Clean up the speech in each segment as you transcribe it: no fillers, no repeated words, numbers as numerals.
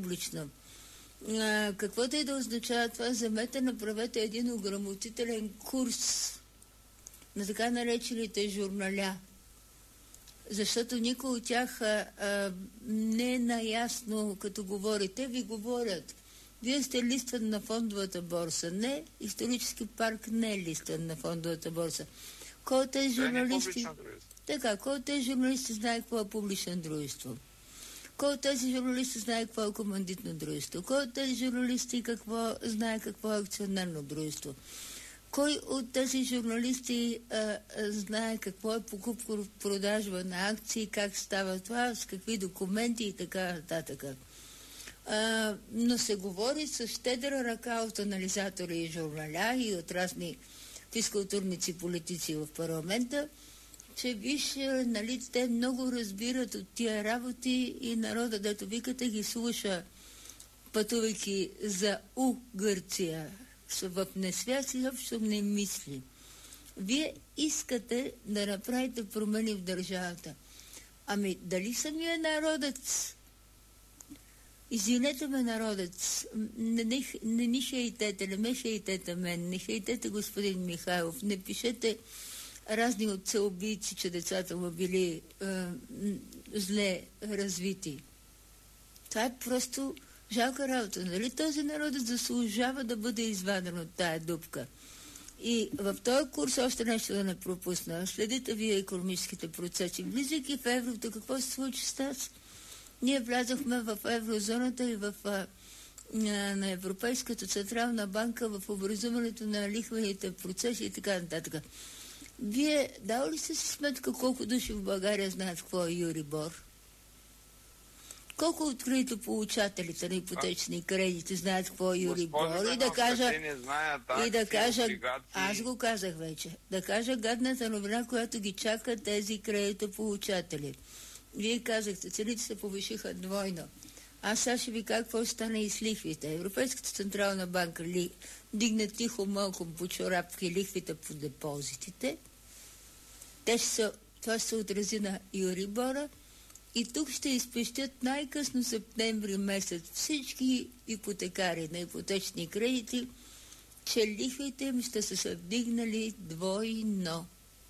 публично. Каквото и да означава това, вземете, направете един ограмотителен курс на така наречените журналя. Защото никой от тях не е наясно, като говорите, ви говорят. Вие сте листван на фондовата борса. Не, исторически парк не е листван на фондовата борса. Кой от тези журналисти... Така, кой от тези журналисти знае какво е публично дружество? Кой от тези журналисти знае какво е командитно дружество? Кой от тези журналисти знае какво е акционерно дружество? Кой от тези журналисти знае какво е покупко-продажба на акции, как става това, с какви документи и така нататък? Но се говори с щедра ръка от анализатори и журналя и от разни физкултурници, политици в парламента, че виж, нали, те много разбират от тия работи и народа, дето викате, ги слуша, пътувайки за Гърция. В несвят изобщо не мисли. Вие искате да направите промени в държавата. Ами, дали самия народец? Извинете ме, народец, не ни хейтете, не ме хейтете мен, не хейтете господин Михайлов, не пишете разни отцеубийци, че децата му били зле развити. Това е просто жалка работа. Нали този народ заслужава да бъде изваден от тая дупка? И в този курс още нещо да не пропусна. Следите вие икономическите процеси. Влизайки в еврото, какво се случи с нас? Ние влязохме в еврозоната и на Европейската централна банка в образуването на лихвените процеси и така нататък. Вие дали ли сте си сметка колко души в България знаят какво е Юрибор? Колко от кредитополучателите на ипотечни кредити знаят какво е Юрибор? И да кажа, аз го казах вече, да кажа гадната новина, която ги чака тези кредитополучатели. Вие казахте, цените се повишиха двойно. Аз сега ще ви кажа какво стане и с лихвите. Европейската централна банка дигне тихо мълком по чорапки лихвите по депозитите. Това ще се отрази на Юрибора и тук ще изпещят най-късно септември месец всички ипотекари на ипотечни кредити, че лихвите им ще се вдигнали двойно.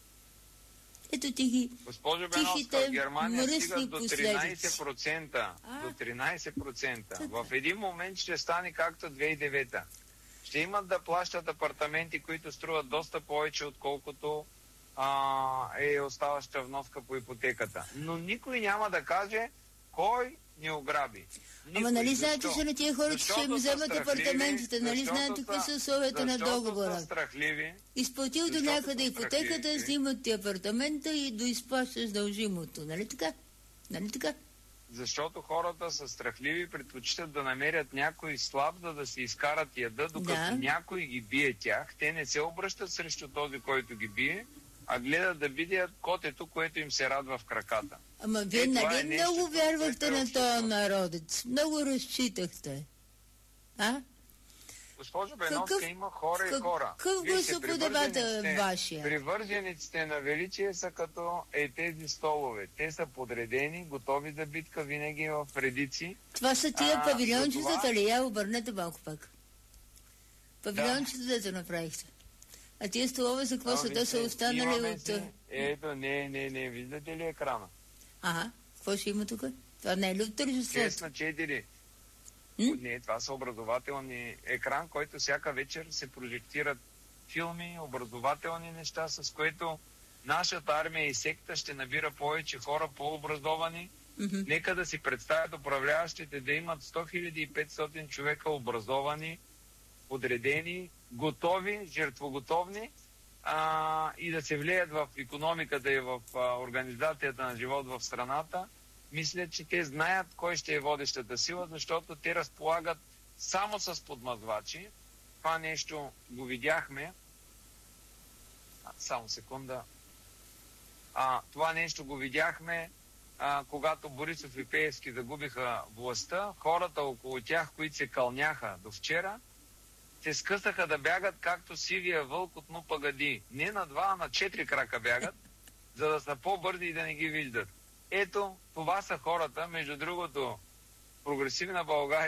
Ето ти ги Госпожо Беновска, Германия стига до 13%. До 13%. В един момент ще стане както 2009. Ще имат да плащат апартаменти, които струват доста повече, отколкото е оставаща вноска по ипотеката. Но никой няма да каже кой ни ограби. Ама нали знаете, че на тия хора ще им вземат апартаментите, нали знаете какви са условията на договора? Изплатил до някъде ипотеката, снимат ти апартамента и доизплащаш дължимото. Нали така? Нали така? Защото хората са страхливи, предпочитат да намерят някой слаб, да се изкарат яда, докато някой ги бие тях. Те не се обръщат срещу този, който ги бие, а гледат да видят котето, което им се радва в краката. Ама вие нали много вярвахте на този народец? Много разчитахте. А? Госпожо Беновска, има хора и хора. Какъв гласоподавател е вашия? Привържениците на величие са като тези столове. Те са подредени, готови за битка винаги в редици. Това са тия павилиончетата ли? Я обърнете малко пак. Павилиончетата да направихте. А тия столове за какво са? Те са останали от... Ето, не, виждате ли екрана? Ага, какво ще има тук? Това не е ли от тържеството? 6 на 4. Не, това са образователни екран, който всяка вечер се прожектират филми, образователни неща, с което нашата армия и секта ще набира повече хора, по-образовани. Нека да си представят управляващите да имат 100 500 човека образовани, подредени, готови, жертвоготовни и да се влияят в икономиката и в организацията на живот в страната. Мисля, че те знаят кой ще е водещата сила, защото те разполагат само с подмазвачи. Това нещо го видяхме. Само секунда. Това нещо го видяхме, когато Борисов и Пеевски загубиха властта. Хората около тях, които се кълняха до вчера, се скъсаха да бягат както сивия вълк от Ну пагади. Не на 2, а на 4 крака бягат, за да са по-бързи и да не ги виждат. Ето, това са хората, между другото, Прогресивна България